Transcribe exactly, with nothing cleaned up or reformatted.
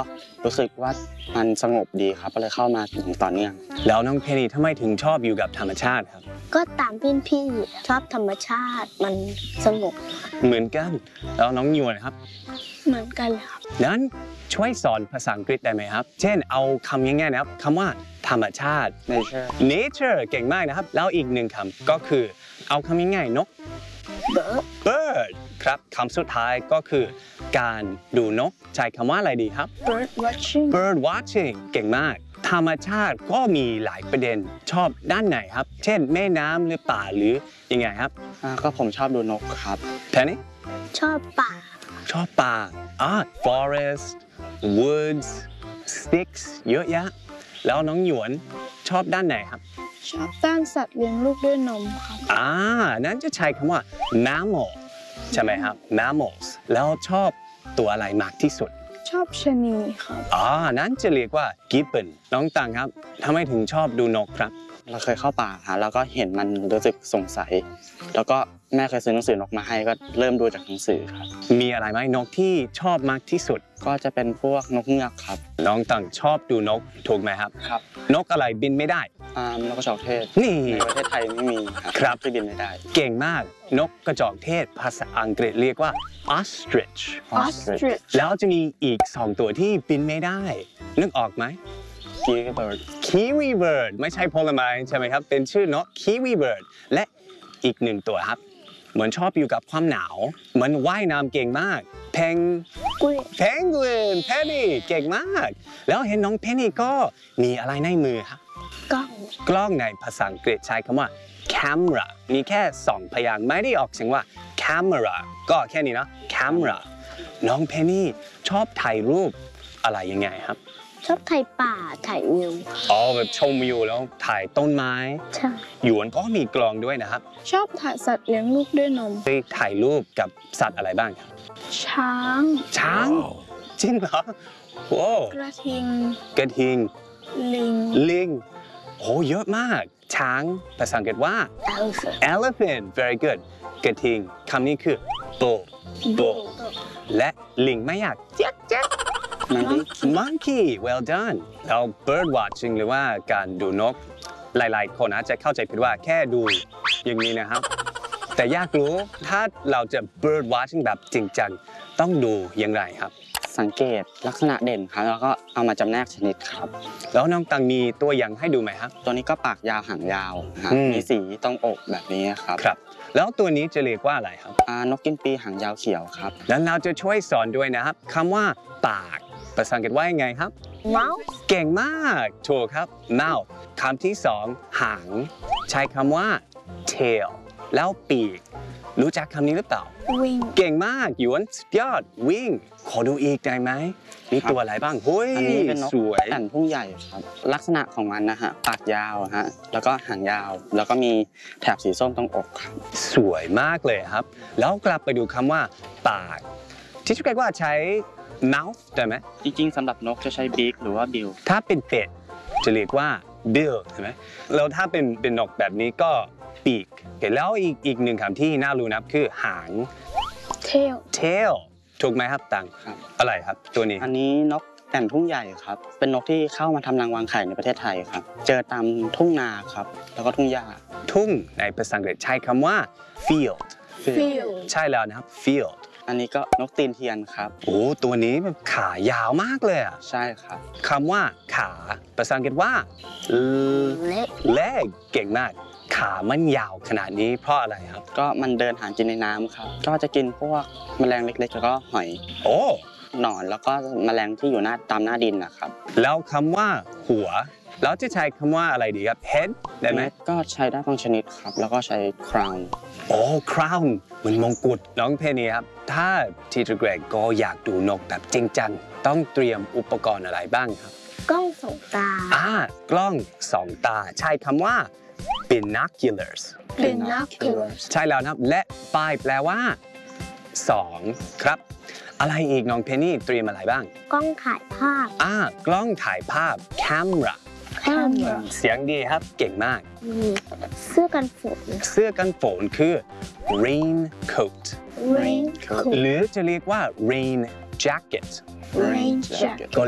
รู้สึกว่ามันสงบดีครับก็เลยเข้ามาอย่างต่อเนื่องแล้วน้องเพนนีทำไมถึงชอบอยู่กับธรรมชาติครับก็ตามพี่พี่ชอบธรรมชาติมันสงบเหมือนกันแล้วน้องยวนครับเหมือนกันเลยครับนั้นช่วยสอนภาษาอังกฤษได้ไหมครับเช่นเอาคำง่ายๆนะครับคำว่าธรรมชาติ nature nature เก่งมากนะครับแล้วอีกหนึ่งคำก็คือเอาคำง่ายๆนก bird bird ครับคำสุดท้ายก็คือการดูนกใช้คำว่าอะไรดีครับ bird watching bird watching เก่งมากธรรมชาติก็มีหลายประเด็นชอบด้านไหนครับเช่นแม่น้ำหรือป่าหรือยังไงครับก็ผมชอบดูนกครับแทนนี่ชอบป่าชอบป่าอ่า forest woods sticks เยอะแยะแล้วน้องหยวนชอบด้านไหนครับชอบด้านสัตว์เลี้ยงลูกด้วยนมครับอ่านั้นจะใช้คำว่า mammal ใช่ไหมครับ mammals แล้วชอบตัวอะไรมากที่สุดชอบชะนีครับอ่านั้นจะเรียกว่า gibbon น้องตังครับทำไมถึงชอบดูนกครับเราเคยเข้าป่าฮะแล้วก็เห็นมันรู้สึกสงสัยแล้วก็แม่เคยซื้อหนังสือนกมาให้ก็เริ่มดูจากหนังสือครับมีอะไรไหมนกที่ชอบมากที่สุดก็จะเป็นพวกนกเงือกครับน้องตังชอบดูนกถูกไหมครับครับนกอะไรบินไม่ได้อ่านกกระจอกเทศนี่ในประเทศไทยไม่มีครับที่บินไม่ได้เก่งมากนกกระจอกเทศภาษาอังกฤษเรียกว่า ostrich ostrich แล้วจะมีอีกสองตัวที่บินไม่ได้นึกออกไหม kiwi bird kiwi bird ไม่ใช่ผลไม้ใช่ไหมครับเป็นชื่อนก kiwi bird และอีกหนึ่งตัวครับเหมือนชอบอยู่กับความหนาวเหมือนว่ายน้ำเก่งมากเพงเพนกวินเพนนีเก่งมากแล้วเห็นน้องเพนนีก็มีอะไรในมือครับกล้องกล้องในภาษาอังกฤษใช้คำว่า camera มีแค่สองพยางค์ไม่ได้ออกเสียงว่า camera ก็แค่นี้นะ camera น้องเพนนีชอบถ่ายรูปอะไรยังไงครับชอบถ่ายป่าถ่ายวิวอ๋อแบบชมวิวแล้วถ่ายต้นไม้ใช่หยวนก็มีกลองด้วยนะครับชอบถ่ายสัตว์เลี้ยงลูกด้วยนมไปถ่ายรูปกับสัตว์อะไรบ้างครับช้างช้างจริงเหรอโอ้กระทิงกระทิงลิงลิงโหเยอะมากช้างภาษาอังกฤษว่า elephant elephant very good กระทิงคำนี้คือ bull bull และลิงไม่อยากเจ๊กเจ๊กmonkey well done แล้ว bird watching หรือว่าการดูนกหลายๆคนอาจจะเข้าใจผิดว่าแค่ดูอย่างนี้นะครับแต่อยากรู้ถ้าเราจะ bird watching แบบจริงจังต้องดูอย่างไรครับสังเกตลักษณะเด่นครับแล้วก็เอามาจำแนกชนิดครับแล้วน้องตังมีตัวอย่างให้ดูไหมครับตัวนี้ก็ปากยาวหางยาวมีสีตรงอกแบบนี้ครับครับแล้วตัวนี้จะเรียกว่าอะไรครับนกกินปีหางยาวเขียวครับแล้วเราจะช่วยสอนด้วยนะครับคำว่าปากภาษาอังกฤษว่ายังไงครับ mouth เก่งมากถูกครับ mouth คำที่สองหางใช้คำว่า tail แล้วปีกรู้จักคำนี้หรือเปล่า wing เก่งมากหยวนสุดยอด wing ขอดูอีกได้ไหมมีตัวอะไรบ้างเฮ้ยอันนี้เป็นนกสวยแต่นพุ่งใหญ่ครับลักษณะของมันนะฮะปากยาวฮะแล้วก็หางยาวแล้วก็มีแถบสีส้มตรงอกครับสวยมากเลยครับแล้วกลับไปดูคำว่าปากที่ชุกเรียกว่าใช้ mouth ได้ไหมจริงๆสำหรับนกจะใช้ beak หรือว่า bill ถ้าเป็นเป็ดจะเรียกว่า bill ใช่ไหมแล้วถ้าเป็นเป็นนกแบบนี้ก็ปีกแล้วอีกอีกหนึ่งคำที่น่ารู้นะคือหาง tail tail ถูกไหมครับตังอะไรครับตัวนี้อันนี้นกแต่นทุ่งใหญ่ครับเป็นนกที่เข้ามาทำรังวางไข่ในประเทศไทยครับเจอตามทุ่งนาครับแล้วก็ทุ่งหญ้าทุ่งในภาษาอังกฤษใช้คำว่า field field ใช่แล้วนะครับ field อันนี้ก็นกตีนเทียนครับโอ้ตัวนี้แบบขายาวมากเลยอ่ะใช่ครับคำว่าขาภาษาอังกฤษว่า leg leg เก่งมากขามันยาวขนาดนี้เพราะอะไรครับก็มันเดินหากินในน้ำครับก็จะกินพวกแมลงเล็กๆแล้วก็หอยโอ้หนอนแล้วก็แมลงที่อยู่หน้าตามหน้าดินนะครับแล้วคำว่าหัวแล้วจะใช้คำว่าอะไรดีครับ head ได้ไหมก็ใช้ได้บางชนิดครับแล้วก็ใช้ crown โอ้ crown เหมือนมงกุฎน้องเพนีครับถ้าทีเจอร์เกรกก็อยากดูนกแบบจริงจังต้องเตรียมอุปกรณ์อะไรบ้างครับกล้องสองตาอ่ากล้องสองตาใช้คำว่า binoculars binoculars ใช่แล้วนะครับและปลายแปลว่าสองครับอะไรอีกน้องเพนนี่เตรียมอะไรบ้างกล้องถ่ายภาพอ่ากล้องถ่ายภาพ camera camera เสียงดีครับเก่งมากเสื้อกันฝนเสื้อกันฝนคือ raincoat raincoat หรือจะเรียกว่า rain jacket rain jacket